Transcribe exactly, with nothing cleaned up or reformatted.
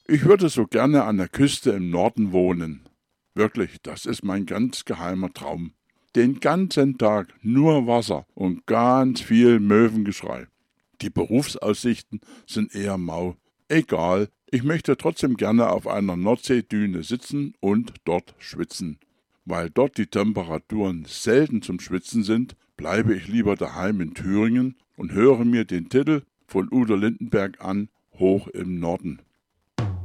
Ich würde so gerne an der Küste im Norden wohnen. Wirklich, das ist mein ganz geheimer Traum. Den ganzen Tag nur Wasser und ganz viel Möwengeschrei. Die Berufsaussichten sind eher mau. Egal, ich möchte trotzdem gerne auf einer Nordseedüne sitzen und dort schwitzen. Weil dort die Temperaturen selten zum Schwitzen sind, bleibe ich lieber daheim in Thüringen und höre mir den Titel von Udo Lindenberg an, Hoch im Norden.